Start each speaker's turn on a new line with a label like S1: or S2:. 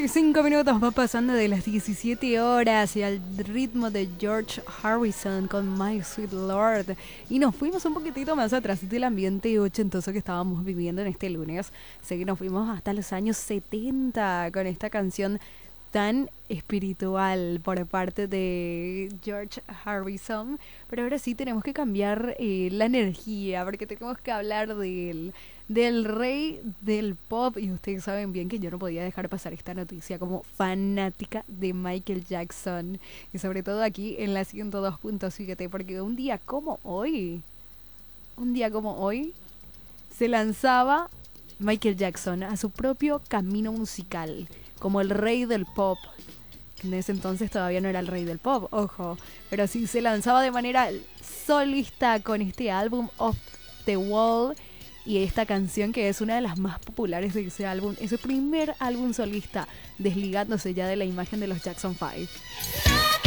S1: 25 minutos va pasando de las 17 horas y al ritmo de George Harrison con My Sweet Lord. Y nos fuimos un poquitito más atrás del ambiente ochentoso que estábamos viviendo en este lunes. Sé que nos fuimos hasta los años 70 con esta canción tan espiritual por parte de George Harrison. Pero ahora sí tenemos que cambiar la energía porque tenemos que hablar del rey del pop. Y ustedes saben bien que yo no podía dejar pasar esta noticia como fanática de Michael Jackson. Y sobre todo aquí en la 102.7, porque un día como hoy, se lanzaba Michael Jackson a su propio camino musical, como el rey del pop. En ese entonces todavía no era el rey del pop, ojo, pero sí se lanzaba de manera solista con este álbum Off the Wall y esta canción que es una de las más populares de ese álbum, ese primer álbum solista, desligándose ya de la imagen de los Jackson 5.